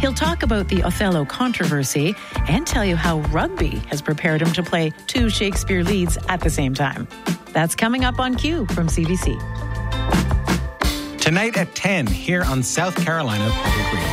He'll talk about the Othello controversy and tell you how rugby has prepared him to play 2 Shakespeare leads at the same time. That's coming up on Q from CBC. Tonight at 10 here on South Carolina Public Radio.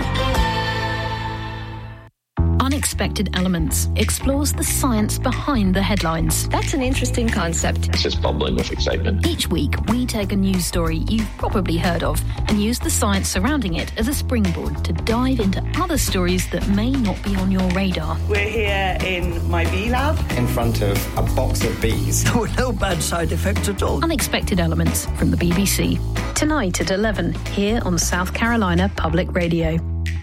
Unexpected Elements explores the science behind the headlines. That's an interesting concept. It's just bubbling with excitement. Each week, we take a news story you've probably heard of and use the science surrounding it as a springboard to dive into other stories that may not be on your radar. We're here in my bee lab. In front of a box of bees. There were no bad side effects at all. Unexpected Elements from the BBC. Tonight at 11, here on South Carolina Public Radio.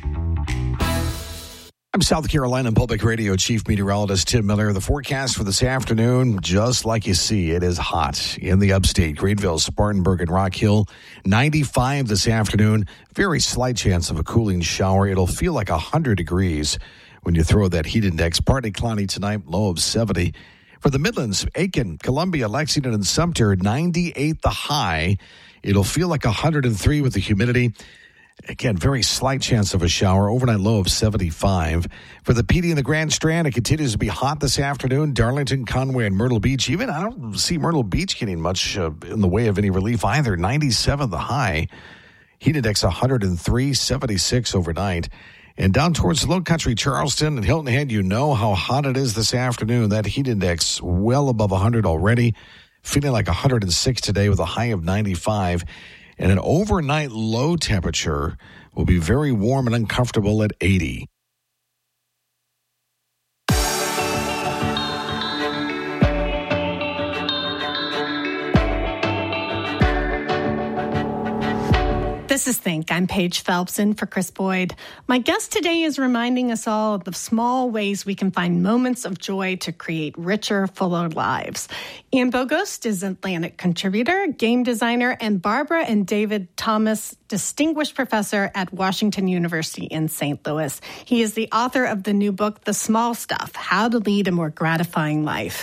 I'm South Carolina Public Radio Chief Meteorologist Tim Miller. The forecast for this afternoon, just like you see, it is hot in the upstate. Greenville, Spartanburg, and Rock Hill. 95 this afternoon. Very slight chance of a cooling shower. It'll feel like 100 degrees when you throw that heat index. Partly cloudy tonight, low of 70. For the Midlands, Aiken, Columbia, Lexington, and Sumter, 98 the high. It'll feel like 103 with the humidity. Again, very slight chance of a shower. Overnight low of 75. For the PD and the Grand Strand, it continues to be hot this afternoon. Darlington, Conway, and Myrtle Beach. Even I don't see Myrtle Beach getting much in the way of any relief either. 97 the high. Heat index 103, 76 overnight. And down towards the Low Country, Charleston and Hilton Head, you know how hot it is this afternoon. That heat index well above 100 already. Feeling like 106 today with a high of 95. And an overnight low temperature will be very warm and uncomfortable at 80. This is Think. I'm Paige Phelps in for Chris Boyd. My guest today is reminding us all of the small ways we can find moments of joy to create richer, fuller lives. Ian Bogost is an Atlantic contributor, game designer, and Barbara and David Thomas Distinguished Professor at Washington University in St. Louis. He is the author of the new book, The Small Stuff, How to Lead a More Gratifying Life.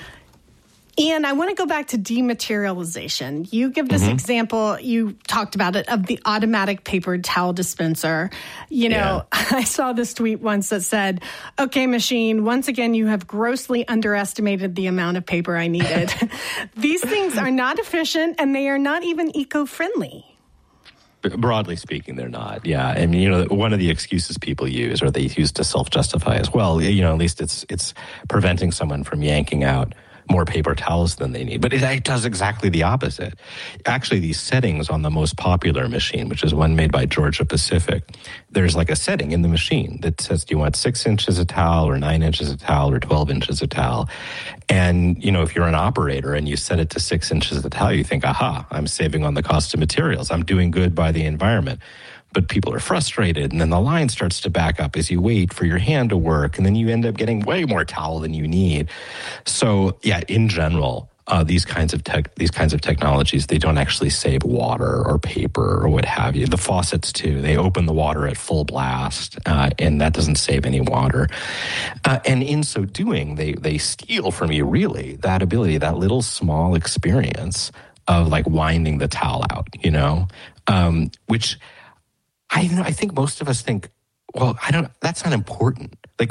Ian, I want to go back to dematerialization. You give this example, you talked about it, of the automatic paper towel dispenser. You know, I saw this tweet once that said, okay, machine, once again, you have grossly underestimated the amount of paper I needed. These things are not efficient and they are not even eco-friendly. Broadly speaking, they're not. Yeah. I mean, you know, one of the excuses people use, or they use to self-justify as well, you know, at least it's preventing someone from yanking out more paper towels than they need. But it does exactly the opposite. Actually, these settings on the most popular machine, which is one made by Georgia Pacific, there's like a setting in the machine that says, do you want 6 inches of towel or 9 inches of towel or 12 inches of towel? And, you know, if you're an operator and you set it to 6 inches of towel, you think, aha, I'm saving on the cost of materials. I'm doing good by the environment. But people are frustrated, and then the line starts to back up as you wait for your hand to work, and then you end up getting way more towel than you need. So, yeah, in general, these kinds of technologies, they don't actually save water or paper or what have you. The faucets too, they open the water at full blast, and that doesn't save any water. And in so doing, they steal from you really that ability, that little small experience of like winding the towel out, you know, which I think most of us think, well, that's not important. Like,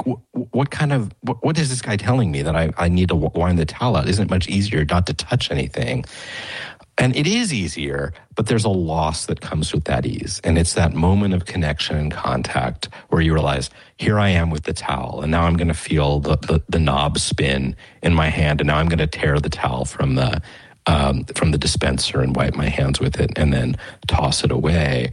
what is this guy telling me that I need to wind the towel out? Isn't it much easier not to touch anything? And it is easier, but there's a loss that comes with that ease. And it's that moment of connection and contact where you realize, here I am with the towel, and now I'm going to feel the knob spin in my hand, and now I'm going to tear the towel from the dispenser and wipe my hands with it and then toss it away.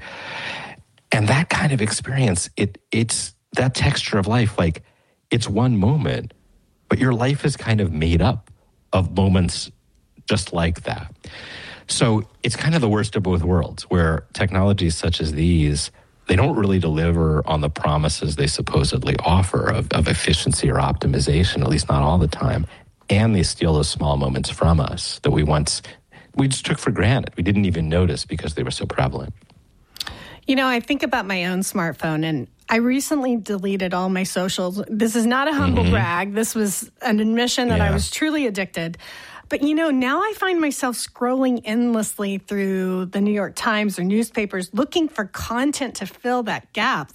And that kind of experience, it's that texture of life, like it's one moment, but your life is kind of made up of moments just like that. So it's kind of the worst of both worlds, where technologies such as these, they don't really deliver on the promises they supposedly offer of efficiency or optimization, at least not all the time. And they steal those small moments from us that we just took for granted. We didn't even notice because they were so prevalent. You know, I think about my own smartphone, and I recently deleted all my socials. This is not a humble brag. This was an admission that I was truly addicted. But, you know, now I find myself scrolling endlessly through the New York Times or newspapers looking for content to fill that gap.